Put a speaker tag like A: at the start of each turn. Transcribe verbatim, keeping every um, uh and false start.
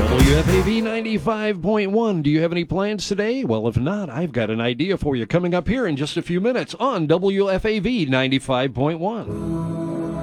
A: W F A V ninety-five point one. Do you have any plans today? Well, if not, I've got an idea for you coming up here in just a few minutes on W F A V ninety-five point one.